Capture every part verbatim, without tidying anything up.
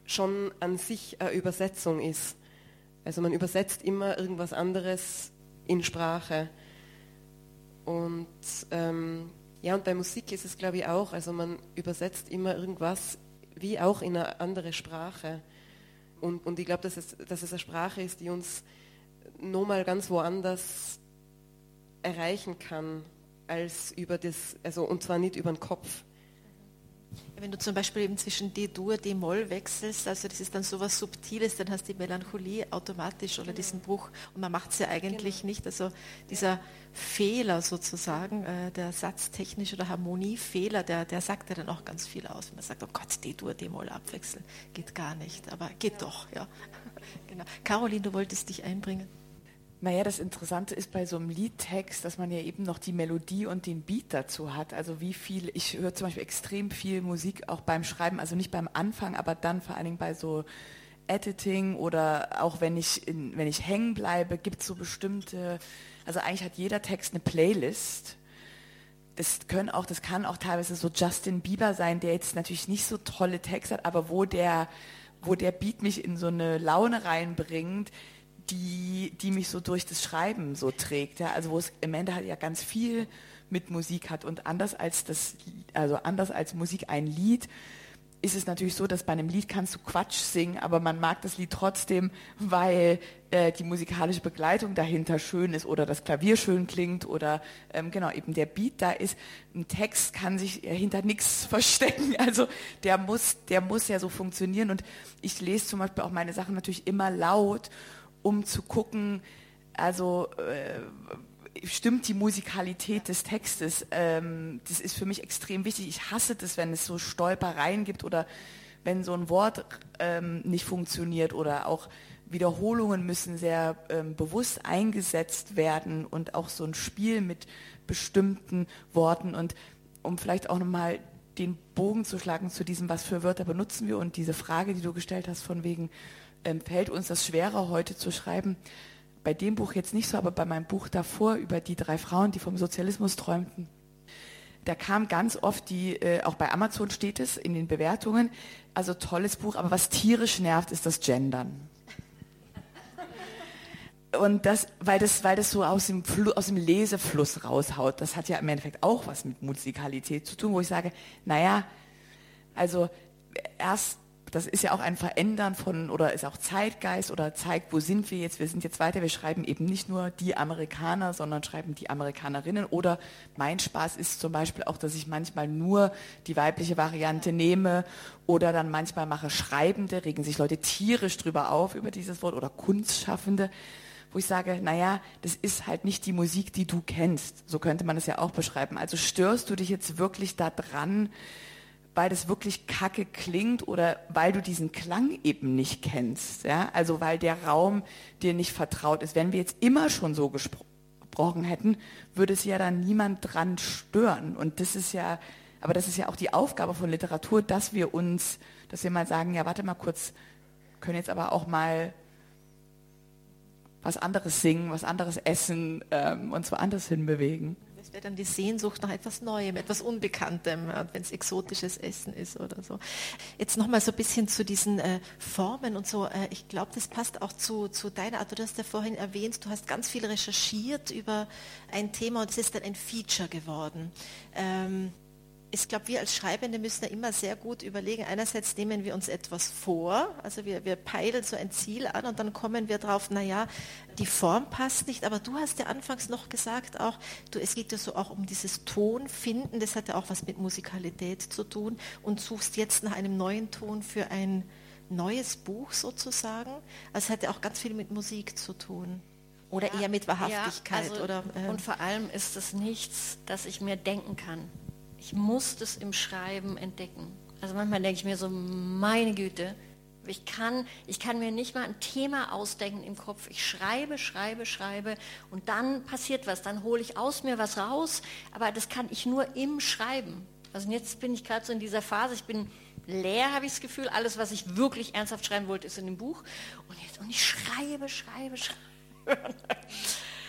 schon an sich eine Übersetzung ist. Also man übersetzt immer irgendwas anderes in Sprache. Und ähm, ja, und bei Musik ist es, glaube ich, auch. Also man übersetzt immer irgendwas wie auch in eine andere Sprache. Und, und ich glaube, dass es, dass es eine Sprache ist, die uns nochmal ganz woanders erreichen kann, als über das, also und zwar nicht über den Kopf. Wenn du zum Beispiel eben zwischen D-Dur, D-Moll wechselst, also das ist dann so was Subtiles, dann hast du die Melancholie automatisch oder genau. diesen Bruch und man macht es ja eigentlich genau. nicht. Also dieser Fehler sozusagen, äh, der satztechnische oder Harmoniefehler, der, der sagt ja dann auch ganz viel aus. Wenn man sagt, oh Gott, D-Dur, D-Moll abwechseln, geht gar nicht, aber geht ja. doch. Ja. Genau. Caroline, du wolltest dich einbringen. Naja, das Interessante ist bei so einem Liedtext, dass man ja eben noch die Melodie und den Beat dazu hat. Also wie viel, ich höre zum Beispiel extrem viel Musik auch beim Schreiben, also nicht beim Anfang, aber dann vor allen Dingen bei so Editing oder auch wenn ich, in, wenn ich hängen bleibe, gibt es so bestimmte, also eigentlich hat jeder Text eine Playlist. Das können auch, das kann auch teilweise so Justin Bieber sein, der jetzt natürlich nicht so tolle Texte hat, aber wo der, wo der Beat mich in so eine Laune reinbringt, die, die mich so durch das Schreiben so trägt, ja, also wo es im Ende halt ja ganz viel mit Musik hat und anders als das, also anders als Musik ein Lied, ist es natürlich so, dass bei einem Lied kannst du Quatsch singen, aber man mag das Lied trotzdem, weil äh, die musikalische Begleitung dahinter schön ist oder das Klavier schön klingt oder ähm, genau eben der Beat da ist. Ein Text kann sich äh, hinter nichts verstecken, also der muss, der muss ja so funktionieren und ich lese zum Beispiel auch meine Sachen natürlich immer laut, um zu gucken, also äh, stimmt die Musikalität des Textes. Ähm, das ist für mich extrem wichtig. Ich hasse das, wenn es so Stolpereien gibt oder wenn so ein Wort ähm, nicht funktioniert oder auch Wiederholungen müssen sehr ähm, bewusst eingesetzt werden und auch so ein Spiel mit bestimmten Worten. Und um vielleicht auch nochmal den Bogen zu schlagen zu diesem, was für Wörter benutzen wir und diese Frage, die du gestellt hast, von wegen, Ähm, fällt uns das schwerer, heute zu schreiben. Bei dem Buch jetzt nicht so, aber bei meinem Buch davor über die drei Frauen, die vom Sozialismus träumten, da kam ganz oft die, äh, auch bei Amazon steht es in den Bewertungen, also tolles Buch, aber was tierisch nervt, ist das Gendern. Und das, weil das, weil das so aus dem, Fl- aus dem Lesefluss raushaut, das hat ja im Endeffekt auch was mit Musikalität zu tun, wo ich sage, naja, also erst das ist ja auch ein Verändern von, oder ist auch Zeitgeist oder zeigt, wo sind wir jetzt, wir sind jetzt weiter, wir schreiben eben nicht nur die Amerikaner, sondern schreiben die Amerikanerinnen oder mein Spaß ist zum Beispiel auch, dass ich manchmal nur die weibliche Variante nehme oder dann manchmal mache Schreibende, regen sich Leute tierisch drüber auf über dieses Wort oder Kunstschaffende, wo ich sage, naja, das ist halt nicht die Musik, die du kennst, so könnte man es ja auch beschreiben, also störst du dich jetzt wirklich da dran, weil das wirklich kacke klingt oder weil du diesen Klang eben nicht kennst, ja, also weil der Raum dir nicht vertraut ist. Wenn wir jetzt immer schon so gespro- gesprochen hätten, würde es ja dann niemand dran stören und das ist ja, aber das ist ja auch die Aufgabe von Literatur, dass wir uns, dass wir mal sagen, ja, warte mal kurz, können jetzt aber auch mal was anderes singen, was anderes essen, ähm, uns woanders hinbewegen. Das wäre dann die Sehnsucht nach etwas Neuem, etwas Unbekanntem, wenn es exotisches Essen ist oder so. Jetzt nochmal so ein bisschen zu diesen äh, Formen und so. Äh, ich glaube, das passt auch zu, zu deiner Art. Du hast ja vorhin erwähnt, du hast ganz viel recherchiert über ein Thema und es ist dann ein Feature geworden. Ähm, Ich glaube, wir als Schreibende müssen ja immer sehr gut überlegen. Einerseits nehmen wir uns etwas vor, also wir, wir peilen so ein Ziel an und dann kommen wir drauf, naja, die Form passt nicht, aber du hast ja anfangs noch gesagt auch, du, es geht ja so auch um dieses Tonfinden, das hat ja auch was mit Musikalität zu tun und suchst jetzt nach einem neuen Ton für ein neues Buch sozusagen. Also es hat ja auch ganz viel mit Musik zu tun. Oder ja, eher mit Wahrhaftigkeit. Ja, also, oder, äh, und vor allem ist es nichts, das ich mir denken kann. Ich muss das im Schreiben entdecken. Also manchmal denke ich mir so, meine Güte, ich kann, ich kann mir nicht mal ein Thema ausdenken im Kopf. Ich schreibe, schreibe, schreibe und dann passiert was. Dann hole ich aus mir was raus, aber das kann ich nur im Schreiben. Also jetzt bin ich gerade so in dieser Phase, ich bin leer, habe ich das Gefühl. Alles, was ich wirklich ernsthaft schreiben wollte, ist in dem Buch. Und, jetzt, und ich schreibe, schreibe, schreibe.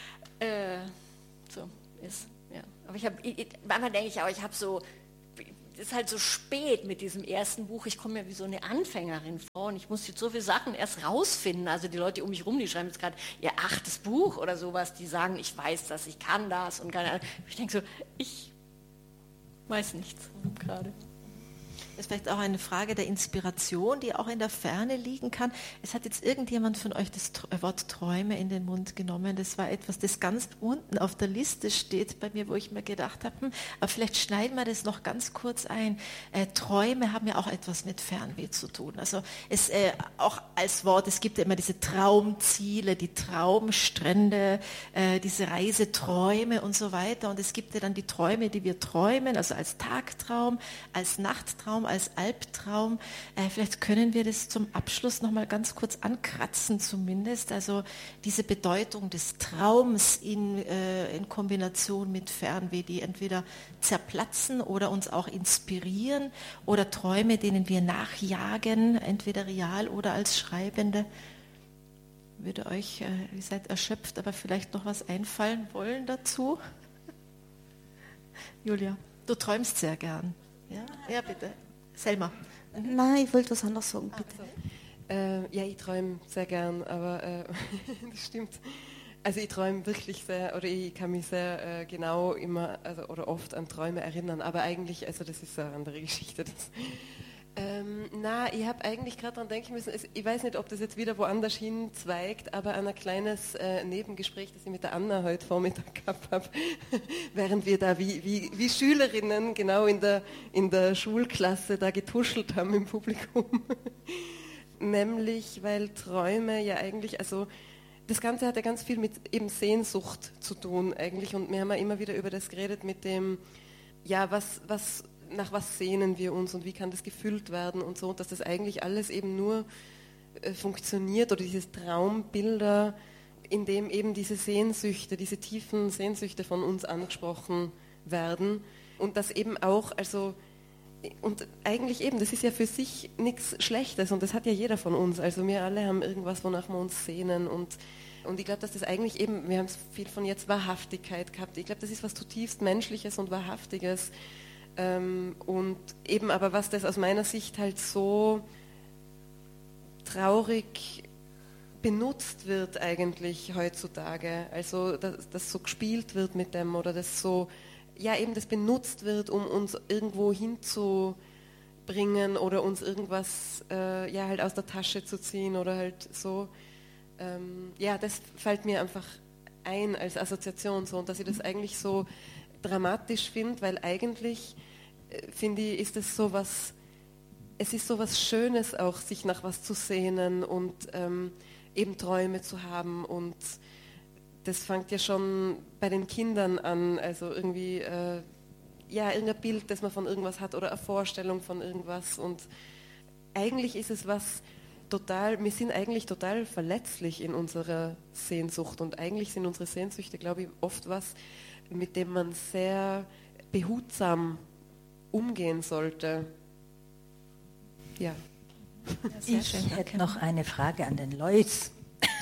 äh, so ist... Ja, aber ich habe, manchmal denke ich auch, ich habe so, ist halt so spät mit diesem ersten Buch. Ich komme mir wie so eine Anfängerin vor und ich muss jetzt so viele Sachen erst rausfinden. Also die Leute um mich rum, die schreiben jetzt gerade ihr achtes Buch oder sowas, die sagen, ich weiß das, ich kann das und keine Ahnung. Ich denke so, ich weiß nichts gerade. Das ist vielleicht auch eine Frage der Inspiration, die auch in der Ferne liegen kann. Es hat jetzt irgendjemand von euch das Wort Träume in den Mund genommen. Das war etwas, das ganz unten auf der Liste steht bei mir, wo ich mir gedacht habe, hm, aber vielleicht schneiden wir das noch ganz kurz ein. Äh, Träume haben ja auch etwas mit Fernweh zu tun. Also es äh, auch als Wort, es gibt ja immer diese Traumziele, die Traumstrände, äh, diese Reiseträume und so weiter. Und es gibt ja dann die Träume, die wir träumen, also als Tagtraum, als Nachttraum, als Albtraum. Äh, vielleicht können wir das zum Abschluss noch mal ganz kurz ankratzen zumindest. Also diese Bedeutung des Traums in, äh, in Kombination mit Fernweh, die entweder zerplatzen oder uns auch inspirieren oder Träume, denen wir nachjagen, entweder real oder als Schreibende. Würde euch, äh, ihr seid erschöpft, aber vielleicht noch was einfallen wollen dazu? Julia, du träumst sehr gern. Ja, ja bitte. Selma. Nein, ich wollte was anderes sagen, bitte. Ah, so. äh, ja, ich träume sehr gern, aber äh, das stimmt. Also ich träume wirklich sehr, oder ich kann mich sehr äh, genau immer also, oder oft an Träume erinnern, aber eigentlich, also das ist eine andere Geschichte. Das, ähm, na, ich habe eigentlich gerade daran denken müssen, es, ich weiß nicht, ob das jetzt wieder woanders hin zweigt, aber an ein kleines äh, Nebengespräch, das ich mit der Anna heute Vormittag gehabt habe, während wir da wie, wie, wie Schülerinnen genau in der, in der Schulklasse da getuschelt haben im Publikum. Nämlich, weil Träume ja eigentlich, also das Ganze hat ja ganz viel mit eben Sehnsucht zu tun eigentlich und wir haben ja immer wieder über das geredet mit dem, ja, was, was nach was sehnen wir uns und wie kann das gefüllt werden und so, und dass das eigentlich alles eben nur äh, funktioniert oder diese Traumbilder, in dem eben diese Sehnsüchte, diese tiefen Sehnsüchte von uns angesprochen werden und das eben auch, also und eigentlich eben, das ist ja für sich nichts Schlechtes und das hat ja jeder von uns, also wir alle haben irgendwas, wonach wir uns sehnen und Und ich glaube, dass das eigentlich eben, wir haben es viel von jetzt Wahrhaftigkeit gehabt, ich glaube, das ist was zutiefst Menschliches und Wahrhaftiges. Ähm, und eben aber, was das aus meiner Sicht halt so traurig benutzt wird eigentlich heutzutage, also dass das so gespielt wird mit dem oder das so, ja eben das benutzt wird, um uns irgendwo hinzubringen oder uns irgendwas äh, ja halt aus der Tasche zu ziehen oder halt so. Ähm, ja, das fällt mir einfach ein als Assoziation so und dass ich das eigentlich so dramatisch finde, weil eigentlich äh, finde ich, ist es so was, es ist so was Schönes auch, sich nach was zu sehnen und ähm, eben Träume zu haben und das fängt ja schon bei den Kindern an, also irgendwie, äh, ja, irgendein Bild, das man von irgendwas hat oder eine Vorstellung von irgendwas und eigentlich ist es was total, wir sind eigentlich total verletzlich in unserer Sehnsucht und eigentlich sind unsere Sehnsüchte, glaube ich, oft was, mit dem man sehr behutsam umgehen sollte. Ja. Ich schön, hätte noch eine Frage an den Lois.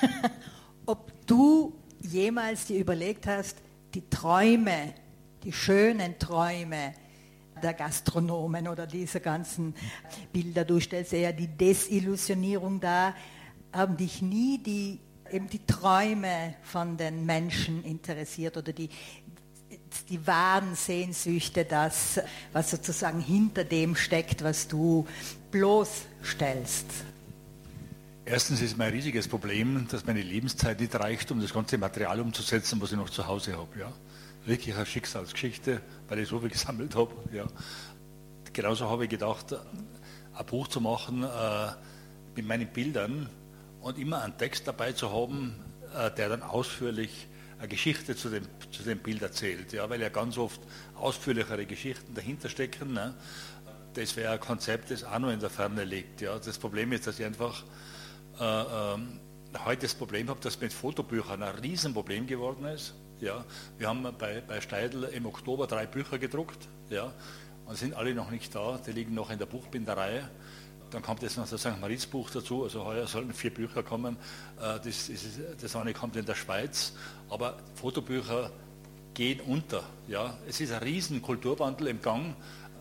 Ob du jemals dir überlegt hast, die Träume, die schönen Träume der Gastronomen oder diese ganzen Bilder, du stellst ja die Desillusionierung dar, haben dich nie die, eben die Träume von den Menschen interessiert oder die, die wahren Sehnsüchte, das, was sozusagen hinter dem steckt, was du bloßstellst? Erstens ist mein riesiges Problem, dass meine Lebenszeit nicht reicht, um das ganze Material umzusetzen, was ich noch zu Hause habe. Ja. Wirklich eine Schicksalsgeschichte, weil ich so viel gesammelt habe. Ja. Genauso habe ich gedacht, ein Buch zu machen äh, mit meinen Bildern und immer einen Text dabei zu haben, äh, der dann ausführlich eine Geschichte zu dem, zu dem Bild erzählt. Ja, weil ja ganz oft ausführlichere Geschichten dahinter stecken. Ne. Das wäre ein Konzept, das auch noch in der Ferne liegt. Ja. Das Problem ist, dass ich einfach äh, äh, heute das Problem habe, dass mit Fotobüchern ein Riesenproblem geworden ist. Ja, wir haben bei, bei Steidl im Oktober drei Bücher gedruckt, ja, und sind alle noch nicht da, die liegen noch in der Buchbinderei. Dann kommt jetzt noch das Sankt Moritz Buch dazu, also heuer sollten vier Bücher kommen. Das, ist, das eine kommt in der Schweiz, aber Fotobücher gehen unter. Ja. Es ist ein riesen Kulturwandel im Gang.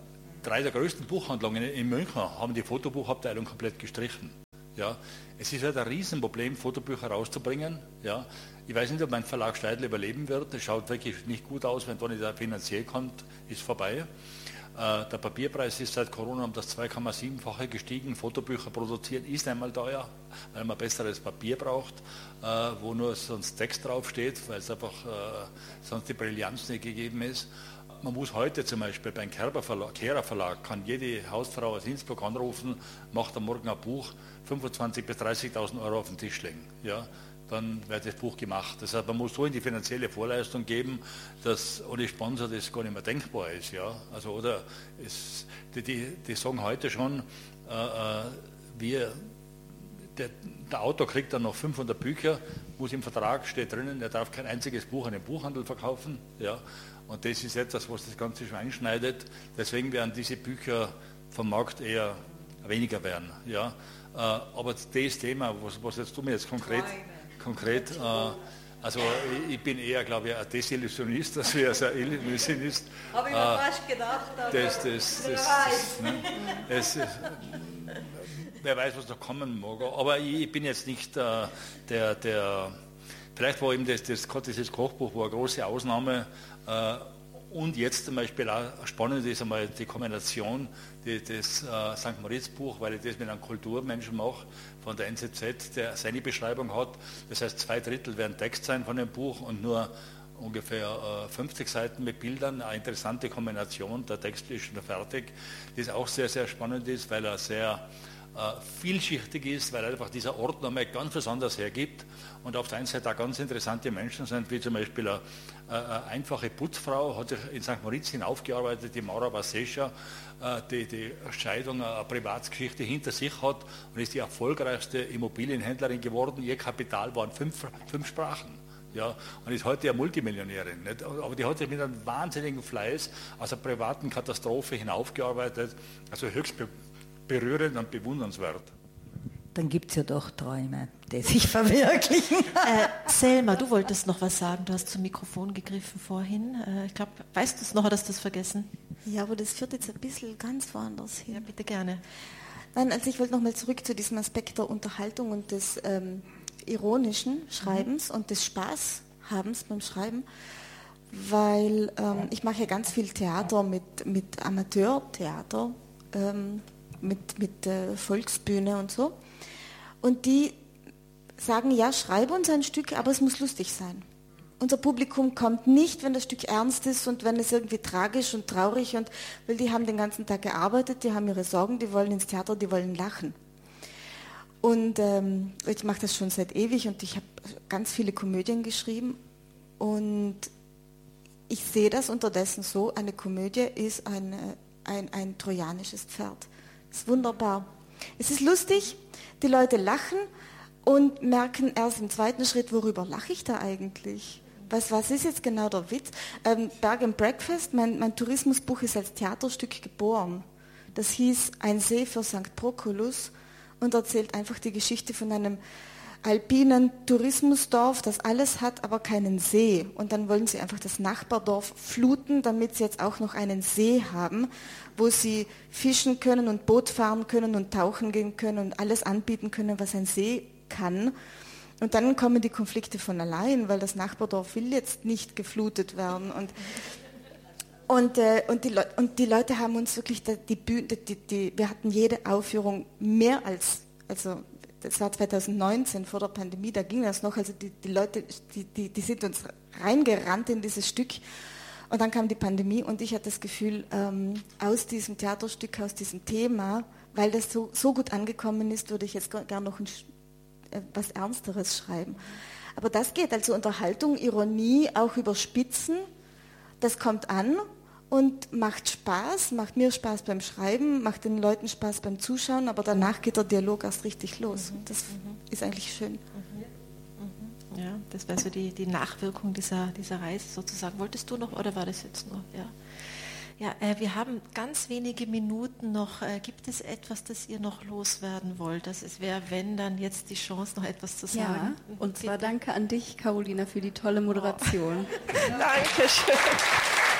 drei der größten Buchhandlungen in München haben die Fotobuchabteilung komplett gestrichen. Ja, es ist halt ein Riesenproblem, Fotobücher rauszubringen. Ja, ich weiß nicht, ob mein Verlag Steidl überleben wird. Es schaut wirklich nicht gut aus, wenn da nicht finanziell kommt, ist vorbei. Äh, der Papierpreis ist seit Corona um das zwei Komma sieben-fache gestiegen. Fotobücher produzieren ist einmal teuer, weil man besseres Papier braucht, äh, wo nur sonst Text draufsteht, weil es einfach äh, sonst die Brillanz nicht gegeben ist. Man muss heute zum Beispiel beim Kehrer Verlag, Kehrer Verlag kann jede Hausfrau aus Innsbruck anrufen, macht am Morgen ein Buch, fünfundzwanzigtausend bis dreißigtausend Euro auf den Tisch legen. Ja, dann wird das Buch gemacht. Das heißt, man muss so in die finanzielle Vorleistung geben, dass ohne Sponsor das gar nicht mehr denkbar ist. Ja? Also, oder es, die, die, die sagen heute schon, äh, wir, der, der Autor kriegt dann noch fünfhundert Bücher, muss im Vertrag, steht drinnen, er darf kein einziges Buch an den Buchhandel verkaufen. Ja? Und das ist etwas, was das Ganze schon einschneidet. Deswegen werden diese Bücher vom Markt eher weniger werden. Ja? Äh, aber das Thema, was, was jetzt du mir jetzt konkret... konkret äh, also ich, ich bin eher, glaube ich, ein Desillusionist, als wie ein Illusionist. Habe ich mir äh, fast gedacht. Aber das, das, das, das, ne, das, das, wer weiß, was noch kommen mag. Aber ich bin jetzt nicht äh, der, der... Vielleicht war eben das, das, dieses Kochbuch war eine große Ausnahme. Äh, und jetzt zum Beispiel auch spannend ist einmal die Kombination die, des äh, Sankt Moritz-Buch, weil ich das mit einem Kulturmenschen mache, von der N Z Z, der seine Beschreibung hat. Das heißt, zwei Drittel werden Text sein von dem Buch und nur ungefähr äh, fünfzig Seiten mit Bildern. Eine interessante Kombination, der Text ist schon fertig, das auch sehr, sehr spannend ist, weil er sehr äh, vielschichtig ist, weil einfach dieser Ort nochmal ganz was anderes hergibt und auf der einen Seite auch ganz interessante Menschen sind, wie zum Beispiel eine, eine einfache Putzfrau, hat sich in Sankt Moritz hinaufgearbeitet, die Maura Basescha, äh, die die Scheidung, eine Privatsgeschichte hinter sich hat und ist die erfolgreichste Immobilienhändlerin geworden. Ihr Kapital waren fünf, fünf Sprachen. Ja, und ist heute eine Multimillionärin. Nicht? Aber die hat sich mit einem wahnsinnigen Fleiß aus einer privaten Katastrophe hinaufgearbeitet. Also höchst be berührend und bewundernswert. Dann gibt es ja doch Träume, die sich verwirklichen. Äh, Selma, du wolltest noch was sagen. Du hast zum Mikrofon gegriffen vorhin. Äh, ich glaube, weißt du es noch oder hast du es vergessen? Ja, aber das führt jetzt ein bisschen ganz woanders hin. Ja, bitte gerne. Nein, also ich wollte nochmal zurück zu diesem Aspekt der Unterhaltung und des ähm, ironischen Schreibens mhm. und des Spaßhabens beim Schreiben, weil ähm, ich mache ja ganz viel Theater mit, mit Amateurtheater, ähm, mit, mit äh, Volksbühne und so. Und die sagen, ja, schreibe uns ein Stück, aber es muss lustig sein. Unser Publikum kommt nicht, wenn das Stück ernst ist und wenn es irgendwie tragisch und traurig und, weil die haben den ganzen Tag gearbeitet, die haben ihre Sorgen, die wollen ins Theater, die wollen lachen. Und ähm, ich mache das schon seit ewig und ich habe ganz viele Komödien geschrieben und ich sehe das unterdessen so, eine Komödie ist eine, ein, ein trojanisches Pferd. Das ist wunderbar. Es ist lustig, die Leute lachen und merken erst im zweiten Schritt, worüber lache ich da eigentlich? Was, was ist jetzt genau der Witz? Ähm, Bed and Breakfast, mein, mein Tourismusbuch ist als Theaterstück geboren. Das hieß Ein See für Sankt Proculus und erzählt einfach die Geschichte von einem alpinen Tourismusdorf, das alles hat, aber keinen See. Und dann wollen sie einfach das Nachbardorf fluten, damit sie jetzt auch noch einen See haben, wo sie fischen können und Boot fahren können und tauchen gehen können und alles anbieten können, was ein See kann. Und dann kommen die Konflikte von allein, weil das Nachbardorf will jetzt nicht geflutet werden. Und, und, äh, und, die, Le und die Leute haben uns wirklich, die Bühne, die, die, wir hatten jede Aufführung mehr als, also das war zweitausendneunzehn, vor der Pandemie, da ging das noch, also die, die Leute, die, die, die sind uns reingerannt in dieses Stück und dann kam die Pandemie und ich hatte das Gefühl, ähm, aus diesem Theaterstück, aus diesem Thema, weil das so, so gut angekommen ist, würde ich jetzt gerne noch ein, äh, was Ernsteres schreiben. Aber das geht, also Unterhaltung, Ironie, auch überspitzen, das kommt an und macht Spaß, macht mir Spaß beim Schreiben, macht den Leuten Spaß beim Zuschauen, aber danach geht der Dialog erst richtig los. Mhm. Das mhm. ist eigentlich schön. Mhm. Ja, das wäre so die, die Nachwirkung dieser, dieser Reise sozusagen. Wolltest du noch oder war das jetzt nur? Ja, ja äh, wir haben ganz wenige Minuten noch. Äh, gibt es etwas, das ihr noch loswerden wollt? Das wäre, wenn, dann jetzt die Chance, noch etwas zu sagen. Ja, und zwar danke an dich, Carolina, für die tolle Moderation. Oh. Dankeschön.